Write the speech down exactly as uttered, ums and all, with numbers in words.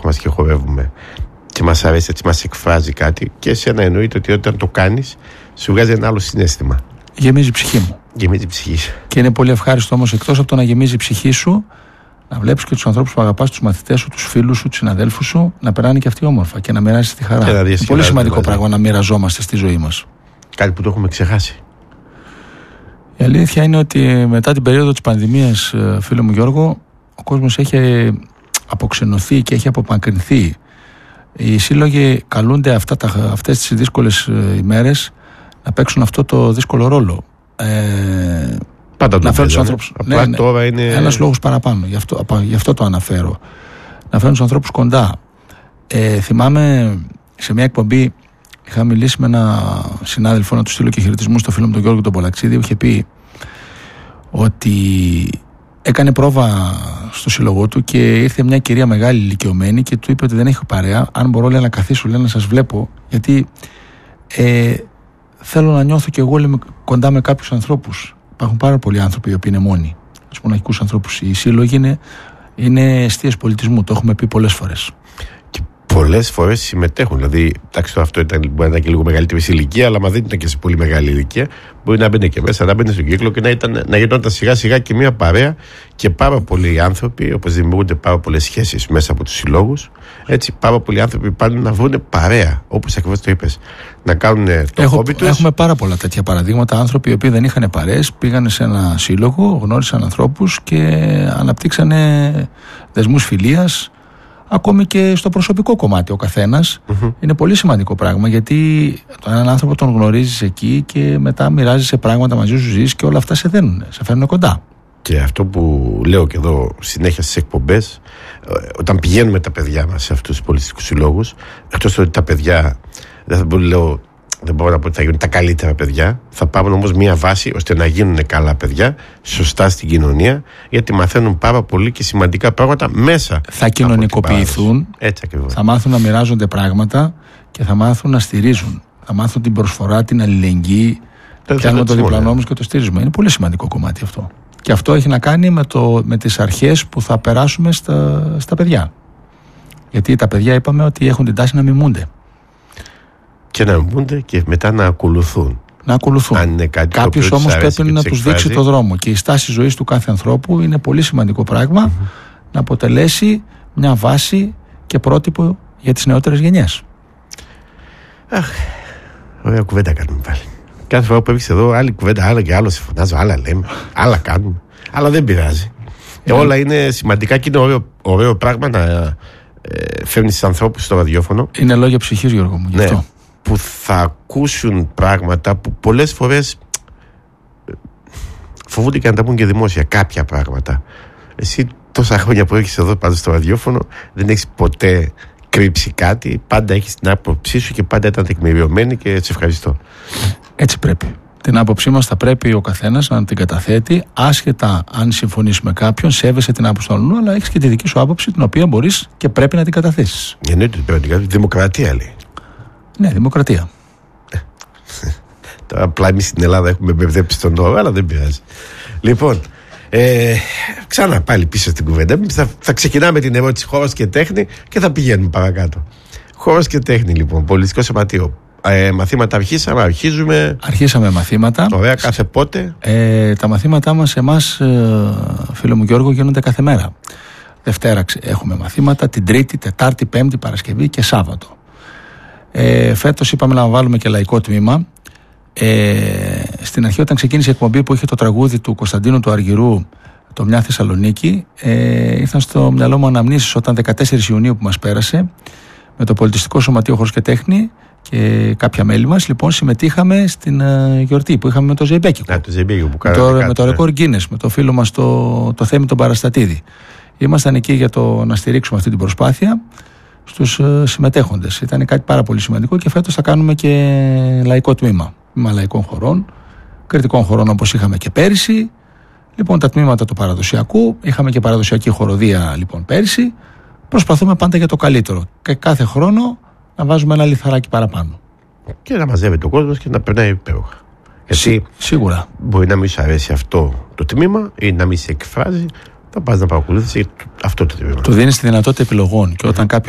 μας και χορεύουμε και μας αρέσει, έτσι μας εκφράζει κάτι, και εσένα εννοείται ότι όταν το κάνεις σου βγάζει ένα άλλο συναίσθημα. Γεμίζει η ψυχή μου. Γεμίζει η ψυχή σου. Και είναι πολύ ευχάριστο όμως, εκτός από το να γεμίζει η ψυχή σου, να βλέπεις και τους ανθρώπους που αγαπάς, τους μαθητές σου, τους φίλους σου, τους συναδέλφους σου, να περνάνε και αυτοί όμορφα και να μοιράζεις τη χαρά. Είναι πολύ σημαντικό μαζί. Πράγμα να μοιραζόμαστε στη ζωή μας. Κάτι που το έχουμε ξεχάσει. Η αλήθεια είναι ότι μετά την περίοδο της πανδημίας, φίλε μου Γιώργο, ο κόσμος έχει αποξενωθεί και έχει απομακρυνθεί. Οι σύλλογοι καλούνται αυτά τα, αυτές τις δύσκολες ημέρες να παίξουν αυτό το δύσκολο ρόλο. Ε, Πάντα να φέρουν τους ανθρώπους. Απλά ναι, τώρα είναι... Ένας λόγος παραπάνω, γι' αυτό, γι' αυτό το αναφέρω. Να φέρουν τους ανθρώπους κοντά. Ε, θυμάμαι σε μια εκπομπή είχα μιλήσει με ένα συνάδελφο να του στείλω και χαιρετισμού στο φίλο μου τον Γιώργο τον Πολαξίδη, που είχε πει ότι έκανε πρόβα στο σύλλογό του και ήρθε μια κυρία μεγάλη ηλικιωμένη και του είπε ότι δεν έχει παρέα. Αν μπορώ, λέει, να καθίσω, λέει, να σας βλέπω, γιατί ε, θέλω να νιώθω και εγώ, λέει, κοντά με κάποιους ανθρώπους. Υπάρχουν πάρα πολλοί άνθρωποι οι οποίοι είναι μόνοι, τους μοναχικούς ανθρώπους. Οι σύλλογοι είναι, είναι εστίες πολιτισμού, το έχουμε πει πολλές φορές. Και πολλές φορές συμμετέχουν. Δηλαδή, εντάξει, αυτό ήταν, μπορεί να ήταν και λίγο μεγαλύτερη ηλικία, αλλά μα δεν ήταν και σε πολύ μεγάλη ηλικία. Μπορεί να μπαίνει και μέσα, να μπαίνει στον κύκλο και να, ήταν, να γινόταν σιγά σιγά και μια παρέα, και πάρα πολλοί άνθρωποι, όπως δημιουργούνται πάρα πολλές σχέσεις μέσα από τους συλλόγους, έτσι, πάρα πολλοί άνθρωποι πάνε να βρουν παρέα, όπως ακριβώς το είπες, να κάνουν το Έχω, χόμπι τους. Έχουμε πάρα πολλά τέτοια παραδείγματα. Άνθρωποι οι οποίοι δεν είχαν παρέες, πήγαν σε ένα σύλλογο, γνώρισαν ανθρώπους και αναπτύξανε δεσμούς φιλίας. Ακόμη και στο προσωπικό κομμάτι ο καθένας. Mm-hmm. Είναι πολύ σημαντικό πράγμα, γιατί τον έναν άνθρωπο τον γνωρίζεις εκεί και μετά μοιράζεσαι πράγματα μαζί σου, ζεις και όλα αυτά σε δένουν, σε φέρνουν κοντά. Και αυτό που λέω και εδώ συνέχεια στις εκπομπές, όταν πηγαίνουμε τα παιδιά μας σε αυτούς τους πολιτιστικούς συλλόγους, εκτός ότι τα παιδιά, δεν θα μπορώ, λέω, δεν μπορώ να πω ότι θα γίνουν τα καλύτερα παιδιά, θα πάρουν όμως μια βάση ώστε να γίνουν καλά παιδιά, σωστά στην κοινωνία, γιατί μαθαίνουν πάρα πολύ και σημαντικά πράγματα μέσα. Θα κοινωνικοποιηθούν, έτσι ακριβώς. Θα μάθουν να μοιράζονται πράγματα και θα μάθουν να στηρίζουν. Θα μάθουν την προσφορά, την αλληλεγγύη, πιάνουμε το διπλανό μας και το στηρίζουμε. Είναι πολύ σημαντικό κομμάτι αυτό. Και αυτό έχει να κάνει με, το, με τις αρχές που θα περάσουμε στα, στα παιδιά. Γιατί τα παιδιά είπαμε ότι έχουν την τάση να μιμούνται. Και να μιμούνται και μετά να ακολουθούν. Να ακολουθούν. Κάποιος όμως πρέπει να τους δείξει το δρόμο. Και η στάση ζωής του κάθε ανθρώπου είναι πολύ σημαντικό πράγμα, mm-hmm. να αποτελέσει μια βάση και πρότυπο για τις νεότερες γενιές. Αχ, ωραία κουβέντα κάνουμε πάλι. Κάθε φορά που έρχεσαι εδώ, άλλη κουβέντα, άλλα και άλλο σε φωνάζω, άλλα λέμε, άλλα κάνουμε. Αλλά δεν πειράζει. Ε, όλα είναι σημαντικά και είναι ωραίο, ωραίο πράγμα να ε, φέρνεις τους ανθρώπους στο ραδιόφωνο. Είναι λόγια ψυχής, Γιώργο μου, γι' ναι, αυτό. Που θα ακούσουν πράγματα που πολλές φορές φοβούνται και να τα πούν και δημόσια, κάποια πράγματα. Εσύ τόσα χρόνια που έρχεσαι εδώ πάντα στο ραδιόφωνο, δεν έχεις ποτέ κρύψει κάτι, πάντα έχεις την άποψή σου και πάντα ήταν τεκμηριωμένη και σε ευχαριστώ. Έτσι πρέπει. Την άποψή μας θα πρέπει ο καθένας να την καταθέτει, άσχετα αν συμφωνείς με κάποιον, σέβεσαι την άποψη του άλλου, αλλά έχεις και τη δική σου άποψη, την οποία μπορείς και πρέπει να την καταθέσεις. Εννοείται ότι πρέπει να την καταθέσεις. Δημοκρατία λέει. Ναι, δημοκρατία. Τώρα απλά εμείς στην Ελλάδα έχουμε μπερδέψει τον όρο, αλλά δεν πειράζει. Λοιπόν, ε, ξανά πάλι πίσω στην κουβέντα. Θα, θα ξεκινάμε την ερώτηση χώρος και τέχνη και θα πηγαίνουμε παρακάτω. Χώρος και τέχνη, λοιπόν, πολιτιστικό σωματείο. Ε, μαθήματα αρχίσαμε, αρχίζουμε. Αρχίσαμε μαθήματα. Ωραία, κάθε πότε. Ε, τα μαθήματά μας εμάς, ε, φίλο μου Γιώργο, γίνονται κάθε μέρα. Δευτέρα έχουμε μαθήματα, την Τρίτη, Τετάρτη, Πέμπτη, Παρασκευή και Σάββατο. Ε, φέτος είπαμε να βάλουμε και λαϊκό τμήμα. Ε, στην αρχή, όταν ξεκίνησε η εκπομπή που είχε το τραγούδι του Κωνσταντίνου του Αργυρού, το Μια Θεσσαλονίκη, ε, ήρθαν στο μυαλό μου αναμνήσεις όταν δεκατέσσερις Ιουνίου που μας πέρασε, με το Πολιτιστικό Σωματείο Χώρος και Τέχνη και κάποια μέλη μας, λοιπόν, συμμετείχαμε στην uh, γιορτή που είχαμε με το Ζεϊμπέκικο. Α, το Ζεϊμπέκικο που με το, με το ρεκόρ Guinness, με το φίλο μας το, το Θέμη τον Παραστατίδη. Ήμασταν εκεί για το να στηρίξουμε αυτή την προσπάθεια στους uh, συμμετέχοντες. Ήταν κάτι πάρα πολύ σημαντικό και φέτος θα κάνουμε και λαϊκό τμήμα. Τμήμα λαϊκών χωρών, κριτικών χωρών όπως είχαμε και πέρυσι. Λοιπόν, τα τμήματα του παραδοσιακού, είχαμε και παραδοσιακή χοροδία λοιπόν πέρυσι. Προσπαθούμε πάντα για το καλύτερο και κάθε χρόνο να βάζουμε ένα λιθαράκι παραπάνω. Και να μαζεύεται ο κόσμος και να περνάει υπέροχα. Γιατί σίγουρα μπορεί να μην σου αρέσει αυτό το τμήμα ή να μην σε εκφράζει, θα πας να παρακολουθήσεις αυτό το τμήμα. Του δίνεις τη δυνατότητα επιλογών και όταν κάποιος